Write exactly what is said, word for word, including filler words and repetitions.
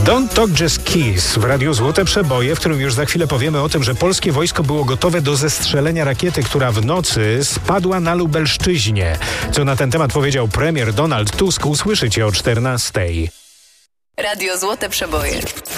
Don't Talk Just Kiss w Radiu Złote Przeboje, w którym już za chwilę powiemy o tym, że polskie wojsko było gotowe do zestrzelenia rakiety, która w nocy spadła na Lubelszczyźnie. Co na ten temat powiedział premier Donald Tusk, usłyszycie o czternastej. Radio Złote Przeboje.